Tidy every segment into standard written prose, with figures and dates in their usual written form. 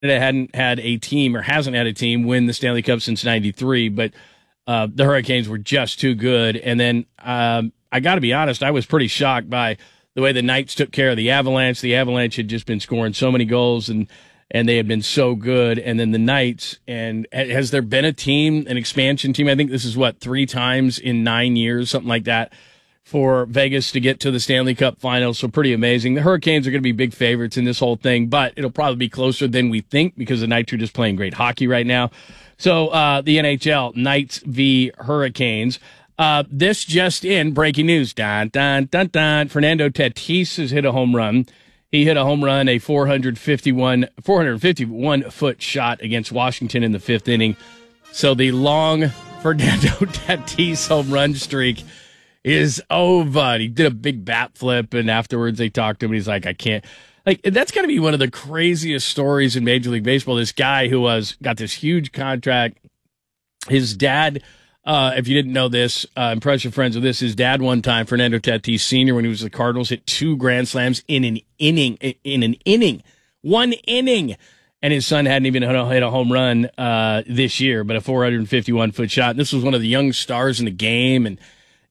hadn't had a team or hasn't had a team win the Stanley Cup since '93, but the Hurricanes were just too good. And then I got to be honest, I was pretty shocked by the way the Knights took care of the Avalanche. The Avalanche had just been scoring so many goals, and they had been so good. And then the Knights, and has there been a team, an expansion team? I think this is, 3 times in 9 years, something like that, for Vegas to get to the Stanley Cup Finals. So pretty amazing. The Hurricanes are going to be big favorites in this whole thing, but it'll probably be closer than we think because the Knights are just playing great hockey right now. So the NHL, Knights v. Hurricanes. This just in, breaking news. Dun, dun, dun, dun. Fernando Tatis has hit a home run. He hit a home run, a 451-foot shot against Washington in the 5th inning. So the long Fernando Tatis home run streak is over. He did a big bat flip, and afterwards they talked to him, and he's like, I can't. Like, that's got to be one of the craziest stories in Major League Baseball. This guy who got this huge contract. His dad, if you didn't know this, impress your friends with this, his dad one time, Fernando Tatis Sr., when he was with the Cardinals, hit 2 grand slams in an inning. One inning. And his son hadn't even hit a home run this year, but a 451-foot shot. And this was one of the young stars in the game, and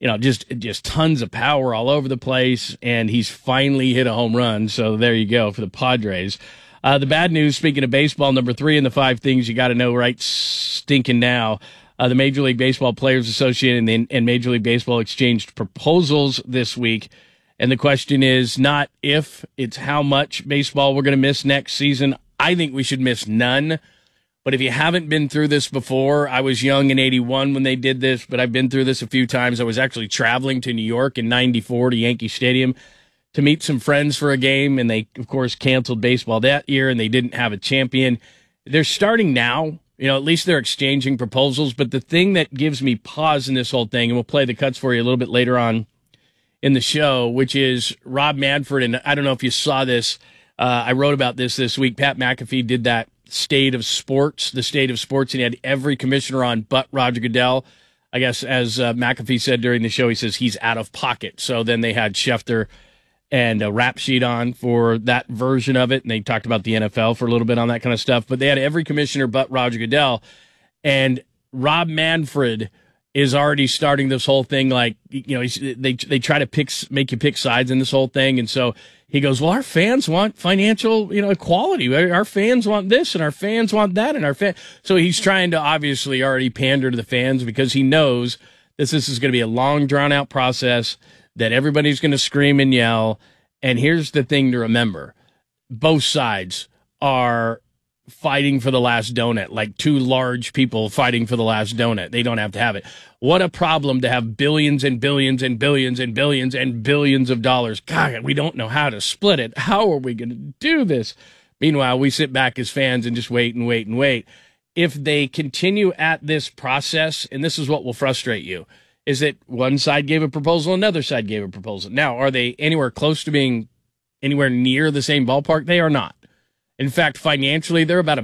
just tons of power all over the place, and he's finally hit a home run. So there you go for the Padres. The bad news, speaking of baseball, number 3 in the 5 things you got to know right stinking now. The Major League Baseball Players Association and Major League Baseball exchanged proposals this week. And the question is not if, it's how much baseball we're going to miss next season. I think we should miss none. But if you haven't been through this before, I was young in 81 when they did this, but I've been through this a few times. I was actually traveling to New York in 94 to Yankee Stadium to meet some friends for a game, and they, of course, canceled baseball that year, and they didn't have a champion. They're starting now. At least they're exchanging proposals. But the thing that gives me pause in this whole thing, and we'll play the cuts for you a little bit later on in the show, which is Rob Manfred, and I don't know if you saw this. I wrote about this week. Pat McAfee did that the state of sports, and he had every commissioner on but Roger Goodell. I guess, as McAfee said during the show, he says he's out of pocket. So then they had Schefter and a rap sheet on for that version of it, and they talked about the NFL for a little bit on that kind of stuff. But they had every commissioner but Roger Goodell, and Rob Manfred is already starting this whole thing like, they try to make you pick sides in this whole thing, and so he goes, well, our fans want financial, equality. Our fans want this, and our fans want that, and so he's trying to obviously already pander to the fans because he knows this is going to be a long, drawn-out process, that everybody's going to scream and yell. And here's the thing to remember. Both sides are fighting for the last donut, like 2 large people fighting for the last donut. They don't have to have it. What a problem to have billions and billions and billions and billions and billions of dollars. God, we don't know how to split it. How are we going to do this? Meanwhile, we sit back as fans and just wait and wait and wait. If they continue at this process, and this is what will frustrate you, is that one side gave a proposal, another side gave a proposal. Now, are they anywhere close to being anywhere near the same ballpark? They are not. In fact, financially, they're about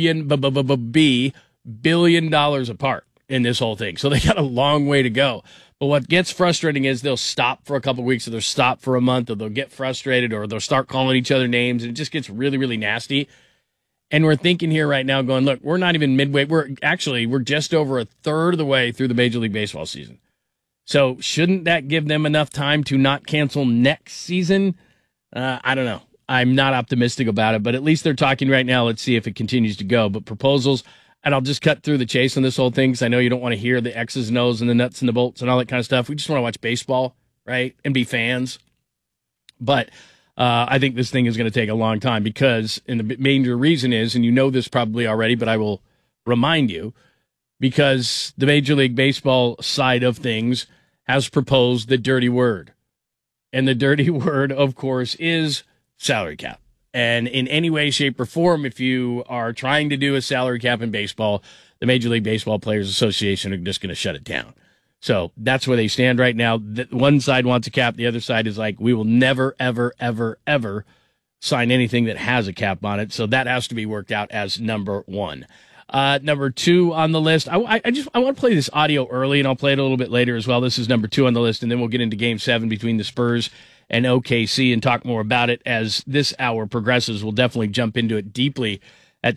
$1 billion apart in this whole thing. So they got a long way to go. But what gets frustrating is they'll stop for a couple of weeks, or they'll stop for a month, or they'll get frustrated, or they'll start calling each other names, and it just gets really, really nasty. And we're thinking here right now going, look, we're not even midway. We're just over a third of the way through the Major League Baseball season. So shouldn't that give them enough time to not cancel next season? I don't know. I'm not optimistic about it, but at least they're talking right now. Let's see if it continues to go. But proposals, and I'll just cut through the chase on this whole thing because I know you don't want to hear the X's and O's and the nuts and the bolts and all that kind of stuff. We just want to watch baseball, right, and be fans. But I think this thing is going to take a long time because, and the major reason is, and you know this probably already, but I will remind you, because the Major League Baseball side of things has proposed the dirty word. And the dirty word, of course, is salary cap. And in any way, shape, or form, if you are trying to do a salary cap in baseball, the Major League Baseball Players Association are just going to shut it down. So that's where they stand right now. One side wants a cap. The other side is like, we will never, ever, ever, ever sign anything that has a cap on it. So that has to be worked out as number 1. Number 2 on the list. I want to play this audio early, and I'll play it a little bit later as well. This is number 2 on the list, and then we'll get into Game 7 between the Spurs and OKC and talk more about it as this hour progresses. We'll definitely jump into it deeply